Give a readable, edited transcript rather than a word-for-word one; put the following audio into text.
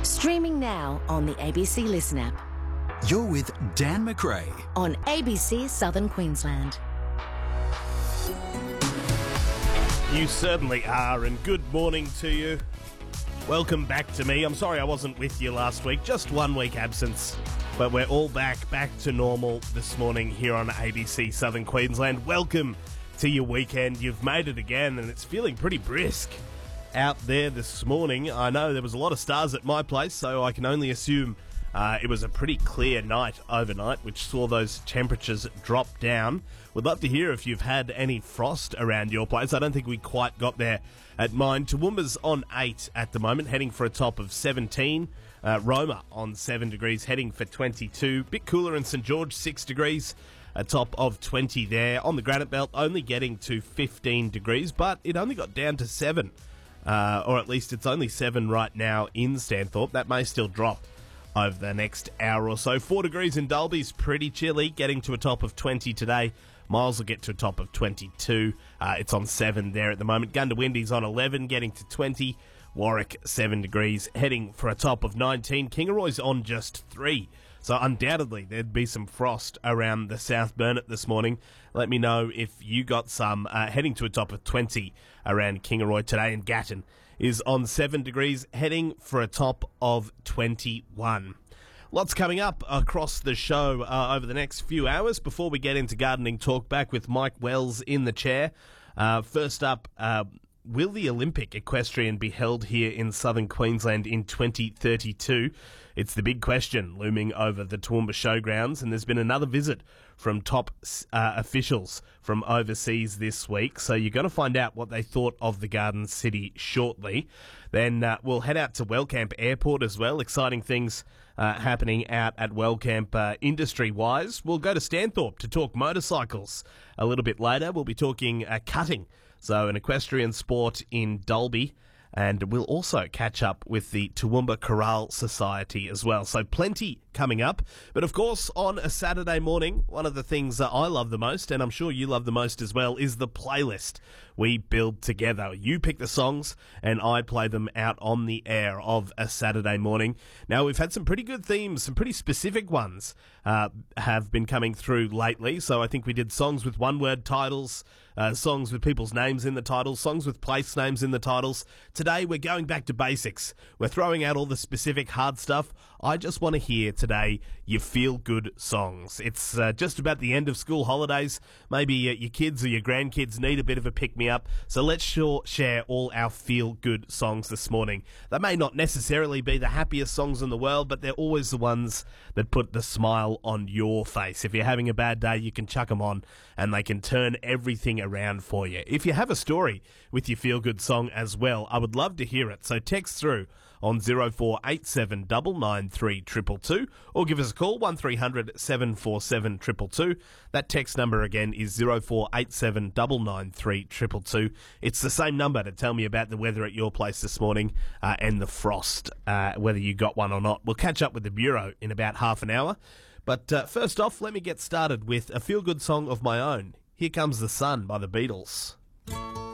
Streaming now on the ABC Listen app. You're with Dan McRae on ABC Southern Queensland. You certainly are, and good morning to you. Welcome back to me. I'm sorry I wasn't with you last week, just 1 week absence, but we're all back to normal this morning here on ABC Southern Queensland. Welcome to your weekend. You've made it again, and it's feeling pretty brisk out there this morning. I know there was a lot of stars at my place, so I can only assume it was a pretty clear night overnight, which saw those temperatures drop down. Would love to hear if you've had any frost around your place. I don't think we quite got there at mine. Toowoomba's on 8 at the moment, heading for a top of 17. Roma on 7 degrees, heading for 22. Bit cooler in St George, 6 degrees. A top of 20 there. On the Granite Belt, only getting to 15 degrees, but it only got down to 7. Or at least it's only 7 right now in Stanthorpe. That may still drop over the next hour or so. 4 degrees in Dalby's pretty chilly, getting to a top of 20 today. Miles will get to a top of 22. It's on 7 there at the moment. Gundawindi's on 11, getting to 20. Warwick, 7 degrees, heading for a top of 19. Kingaroy's on just 3. So undoubtedly there'd be some frost around the South Burnett this morning. Let me know if you got some. Heading to a top of 20 around Kingaroy today. And Gatton is on 7 degrees, heading for a top of 21. Lots coming up across the show over the next few hours. Before we get into gardening talk, back with Mike Wells in the chair. First up, will the Olympic equestrian be held here in southern Queensland in 2032? It's the big question looming over the Toowoomba Showgrounds, and there's been another visit from top officials from overseas this week, so you're going to find out what they thought of the Garden City shortly. Then we'll head out to Wellcamp Airport as well. Exciting things happening out at Wellcamp industry-wise. We'll go to Stanthorpe to talk motorcycles a little bit later. We'll be talking cutting, so an equestrian sport in Dalby. And we'll also catch up with the Toowoomba Corral Society as well. So plenty coming up. But of course, on a Saturday morning, one of the things that I love the most, and I'm sure you love the most as well, is the playlist we build together. You pick the songs and I play them out on the air of a Saturday morning. Now, we've had some pretty good themes, some pretty specific ones have been coming through lately. So I think we did songs with one-word titles, songs with people's names in the titles, songs with place names in the titles. Today, we're going back to basics. We're throwing out all the specific hard stuff. I just want to hear today your feel-good songs. It's just about the end of school holidays. Maybe your kids or your grandkids need a bit of a pick-me-up. So let's share all our feel-good songs this morning. They may not necessarily be the happiest songs in the world, but they're always the ones that put the smile on your face. If you're having a bad day, you can chuck them on and they can turn everything around for you. If you have a story with your feel-good song as well, I would love to hear it. So text through on 0487 993 222 or give us a call 1300 747 222. That text number again is 0487 993 222. It's the same number to tell me about the weather at your place this morning and the frost, whether you got one or not. We'll catch up with the Bureau in about half an hour. But first off, let me get started with a feel-good song of my own. Here Comes the Sun by the Beatles.